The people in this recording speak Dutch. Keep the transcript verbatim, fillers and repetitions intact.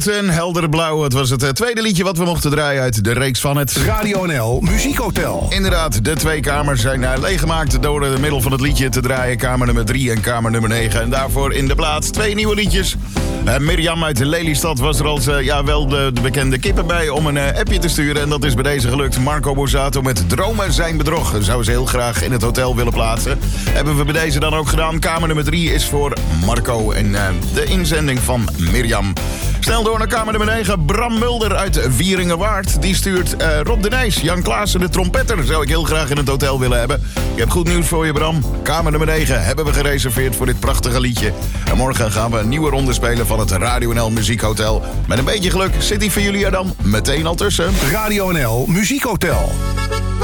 En helder blauw, het was het uh, tweede liedje wat we mochten draaien uit de reeks van het Radio N L Muziekhotel. Inderdaad, de twee kamers zijn uh, leeggemaakt door de middel van het liedje te draaien. Kamer nummer drie en kamer nummer negen. En daarvoor in de plaats twee nieuwe liedjes. Uh, Mirjam uit Lelystad was er als uh, ja, wel de, de bekende kippen bij om een uh, appje te sturen. En dat is bij deze gelukt. Marco Borsato met Dromen zijn bedrog. Zou ze heel graag in het hotel willen plaatsen. Hebben we bij deze dan ook gedaan. Kamer nummer drie is voor Marco en uh, de inzending van Mirjam. Snel door naar kamer nummer negen. Bram Mulder uit Wieringenwaard. Die stuurt uh, Rob de Nijs. Jan Klaassen, de trompetter, zou ik heel graag in het hotel willen hebben. Ik heb goed nieuws voor je, Bram. Kamer nummer negen hebben we gereserveerd voor dit prachtige liedje. En morgen gaan we een nieuwe ronde spelen van het Radio N L Muziekhotel. Met een beetje geluk zit hij voor jullie er dan meteen al tussen. Radio N L Muziekhotel.